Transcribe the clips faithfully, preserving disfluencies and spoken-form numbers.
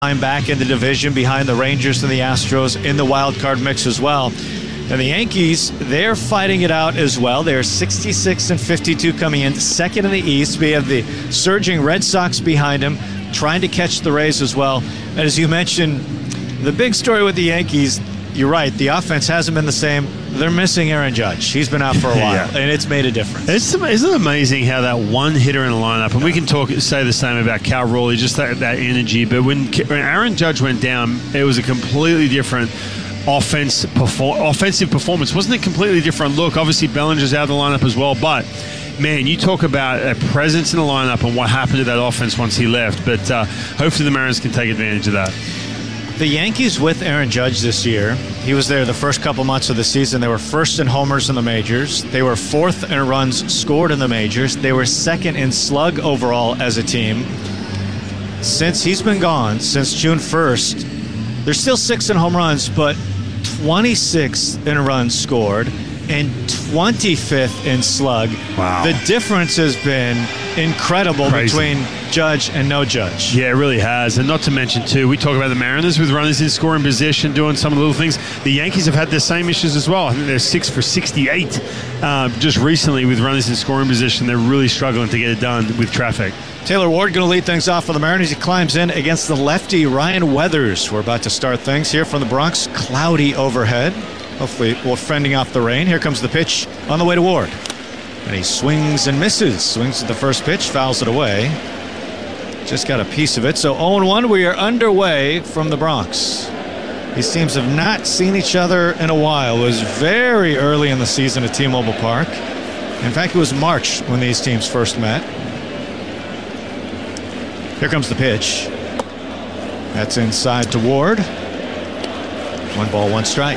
climb back in the division behind the Rangers and the Astros in the wild card mix as well. And the Yankees, they're fighting it out as well. They're sixty-six and fifty-two coming in, second in the East. We have the surging Red Sox behind them, trying to catch the Rays as well. And as you mentioned, the big story with the Yankees, you're right, the offense hasn't been the same. They're missing Aaron Judge. He's been out for a while, yeah. and it's made a difference. It's, isn't it amazing how that one hitter in the lineup, and we can talk, say the same about Cal Raleigh, just that, that energy, but when, when Aaron Judge went down, it was a completely different offense, perform, offensive performance. Wasn't it a completely different look? Obviously, Bellinger's out of the lineup as well, but man, you talk about a presence in the lineup and what happened to that offense once he left, but uh, hopefully the Mariners can take advantage of that. The Yankees with Aaron Judge this year, he was there the first couple months of the season. They were first in homers in the majors. They were fourth in runs scored in the majors. They were second in slug overall as a team. Since he's been gone, since June first, they're still sixth in home runs, but twenty-sixth in runs scored and twenty-fifth in slug. Wow. The difference has been incredible Crazy. between Judge and no Judge. Yeah, it really has. And not to mention, too, we talk about the Mariners with runners in scoring position, doing some of the little things. The Yankees have had the same issues as well. I think they're six for sixty-eight uh, just recently with runners in scoring position. They're really struggling to get it done with traffic. Taylor Ward going to lead things off for the Mariners. He climbs in against the lefty Ryan Weathers. We're about to start things here from the Bronx. Cloudy overhead. Hopefully we're fending off the rain. Here comes the pitch on the way to Ward. And he swings and misses. Swings at the first pitch, fouls it away. Just got a piece of it. So oh and one, we are underway from the Bronx. These teams have not seen each other in a while. It was very early in the season at T-Mobile Park. In fact, it was March when these teams first met. Here comes the pitch. That's inside to Ward. One ball, one strike.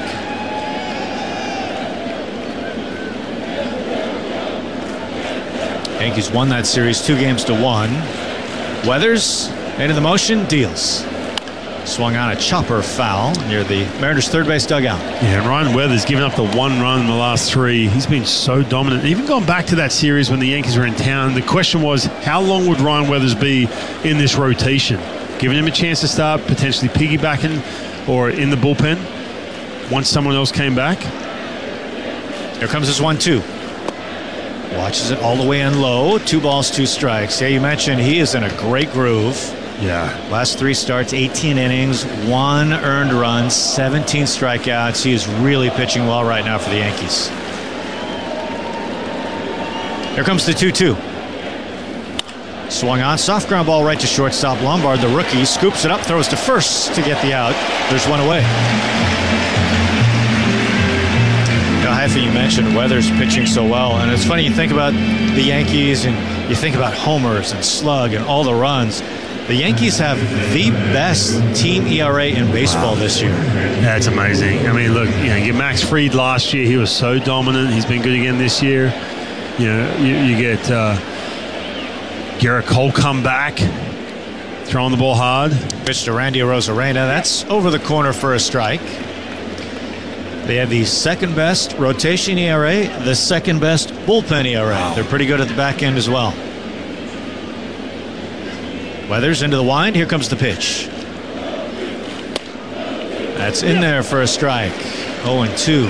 Yankees won that series two games to one. Weathers into the motion, deals. Swung on a chopper foul near the Mariners' third base dugout. Yeah, and Ryan Weathers giving up the one run in the last three. He's been so dominant. Even going back to that series when the Yankees were in town, the question was, how long would Ryan Weathers be in this rotation? Giving him a chance to start, potentially piggybacking or in the bullpen once someone else came back. Here comes his one two. Watches it all the way in low. Two balls, two strikes. Yeah, you mentioned he is in a great groove. Yeah. Last three starts, eighteen innings, one earned run, seventeen strikeouts. He is really pitching well right now for the Yankees. Here comes the two two. Swung on, soft ground ball right to shortstop. Lombard, the rookie, scoops it up, throws to first to get the out. There's one away. You mentioned Weathers pitching so well, and it's funny, you think about the Yankees and you think about homers and slug and all the runs. The Yankees have the best team E R A in baseball wow. this year. That's amazing. I mean, look, you know, you get Max Fried last year. He was so dominant. He's been good again this year. You know, you, you get uh, Garrett Cole come back, throwing the ball hard. Pitch to Randy Arozarena. That's over the corner for a strike. They have the second best rotation E R A, the second best bullpen E R A. Wow. They're pretty good at the back end as well. Weathers into the wind. Here comes the pitch. That's in there for a strike. oh and two.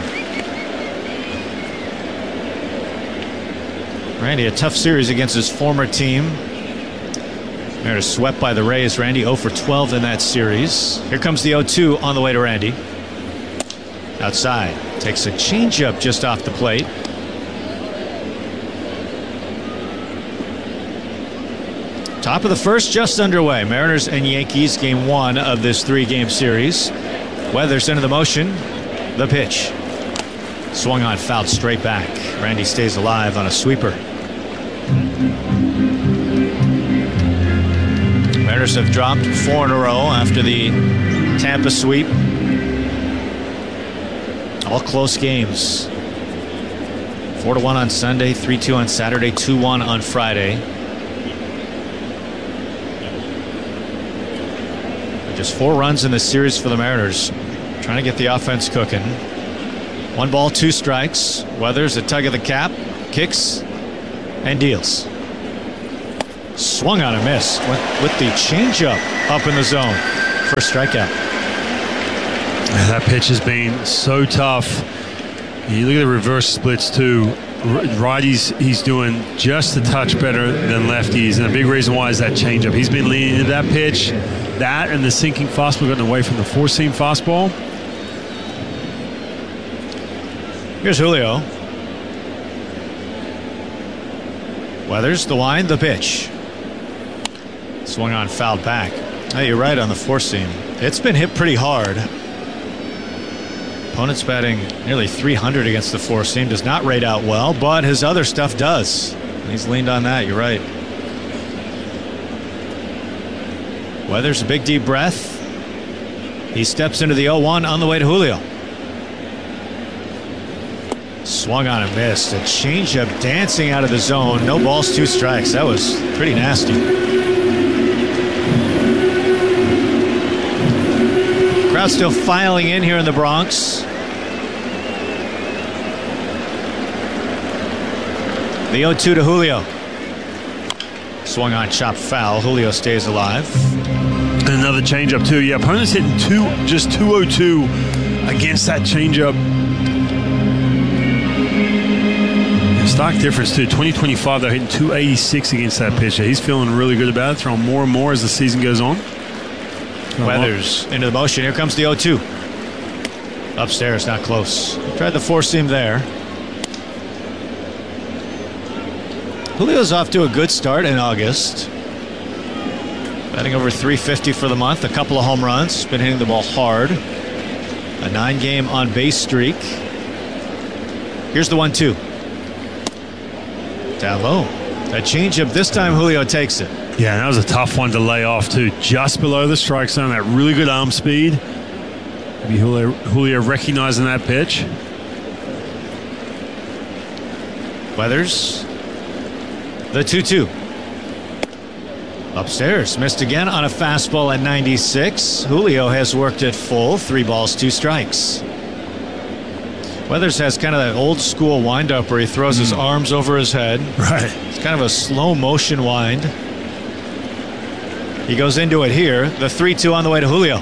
Randy, a tough series against his former team. They're swept by the Rays. Randy oh for twelve in that series. Here comes the oh two on the way to Randy. Outside. Takes a changeup just off the plate. Top of the first just underway. Mariners and Yankees, game one of this three-game series. Weathers into the motion. The pitch. Swung on, fouled straight back. Randy stays alive on a sweeper. Mariners have dropped four in a row after the Tampa sweep. All close games. four to one on Sunday, three two on Saturday, two one on Friday. Just four runs in this series for the Mariners. Trying to get the offense cooking. One ball, two strikes. Weathers a tug of the cap, kicks, and deals. Swung on a miss with, with the changeup up in the zone. First strikeout. That pitch has been so tough. You look at the reverse splits too. Righties, he's doing just a touch better than lefties, and a big reason why is that changeup. He's been leaning into that pitch, that and the sinking fastball, getting away from the four-seam fastball. Here's Julio. Weathers, the wind, the pitch. Swung on, fouled back. Hey, you're right on the four-seam. It's been hit pretty hard. Opponent's batting nearly three hundred against the four-seam. Does not rate out well, but his other stuff does. He's leaned on that. You're right. Weathers, a big deep breath. He steps into the oh one on the way to Julio. Swung on and missed. A changeup dancing out of the zone. No balls, two strikes. That was pretty nasty. Crowd still filing in here in the Bronx. The oh two to Julio. Swung on, chopped foul. Julio stays alive. Another changeup too. Yeah, opponents hitting two, just two oh two against that changeup. Stock difference too. twenty twenty-five, they're hitting two eighty-six against that pitcher. He's feeling really good about it, throwing more and more as the season goes on. Weathers into the motion. Here comes the oh two. Upstairs, not close. Tried the four-seam there. Julio's off to a good start in August. Batting over three fifty for the month. A couple of home runs. Been hitting the ball hard. A nine-game on-base streak. Here's the one two. Down low. That changeup, this time Julio takes it. Yeah, that was a tough one to lay off too. Just below the strike zone, that really good arm speed. Maybe Julio, Julio recognizing that pitch. Weathers. The two two. Upstairs, missed again on a fastball at ninety-six. Julio has worked it full. Three balls, two strikes. Weathers has kind of that old school wind-up where he throws mm. his arms over his head. Right. It's kind of a slow motion wind. He goes into it here. The three two on the way to Julio.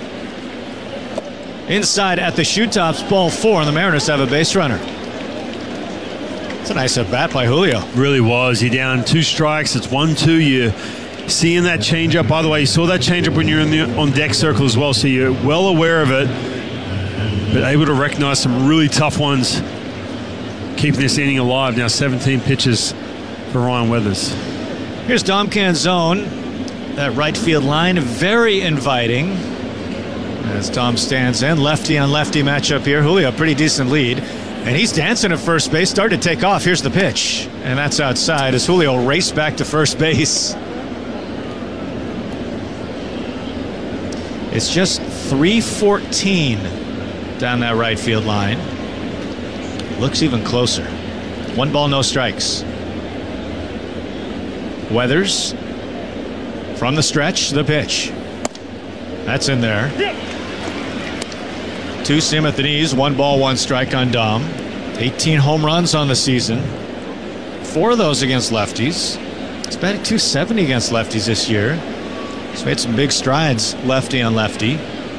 Inside at the shoe tops, ball four, and the Mariners have a base runner. It's a nice at-bat by Julio. Really was. You're down two strikes. It's one two. You're seeing that changeup. By the way, you saw that changeup when you're in the on-deck circle as well, so you're well aware of it. But able to recognize some really tough ones, keeping this inning alive. Now seventeen pitches for Ryan Weathers. Here's Dom Canzone. That right field line, very inviting. As Dom stands in, lefty on lefty matchup here. Julio, pretty decent lead. And he's dancing at first base, started to take off. Here's the pitch. And that's outside as Julio raced back to first base. It's just three fourteen. Down that right field line. Looks even closer. One ball, no strikes. Weathers from the stretch, the pitch. That's in there. Two seam at the knees, one ball, one strike on Dom. eighteen home runs on the season. Four of those against lefties. He's batting two seventy against lefties this year. He's made some big strides lefty on lefty.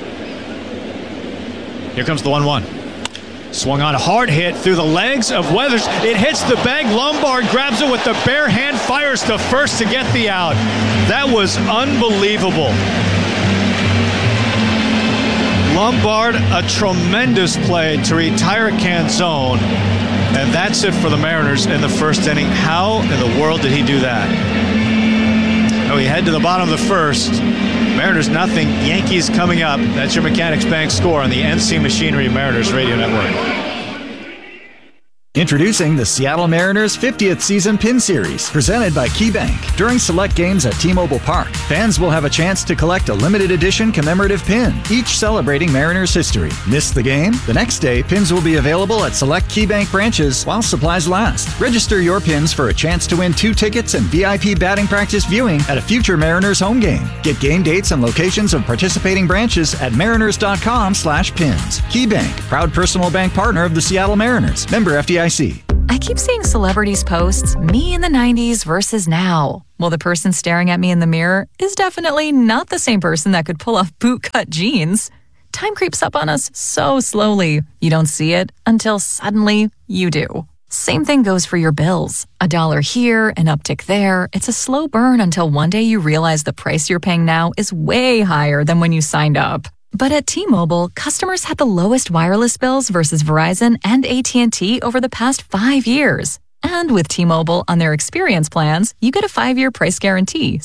Here comes the one one. Swung on a hard hit through the legs of Weathers. It hits the bag. Lombard grabs it with the bare hand, fires to first to get the out. That was unbelievable. Lombard, a tremendous play to retire Canzone. And that's it for the Mariners in the first inning. How in the world did he do that? Oh, he head to the bottom of the first. Mariners nothing, Yankees coming up. That's your Mechanics Bank score on the N C Machinery Mariners Radio Network. Introducing the Seattle Mariners fiftieth Season Pin Series, presented by KeyBank. During select games at T-Mobile Park, fans will have a chance to collect a limited edition commemorative pin, each celebrating Mariners history. Miss the game? The next day, pins will be available at select KeyBank branches while supplies last. Register your pins for a chance to win two tickets and V I P batting practice viewing at a future Mariners home game. Get game dates and locations of participating branches at mariners.com slash pins. KeyBank, proud personal bank partner of the Seattle Mariners. Member F D I C. I keep seeing celebrities posts me in the nineties versus now. Well, the person staring at me in the mirror is definitely not the same person that could pull off bootcut jeans. Time creeps up on us so slowly. You don't see it until suddenly you do. Same thing goes for your bills. A dollar here, an uptick there. It's a slow burn until one day you realize the price you're paying now is way higher than when you signed up. But at T-Mobile, customers had the lowest wireless bills versus Verizon and A T and T over the past five years. And with T-Mobile on their experience plans, you get a five-year price guarantee.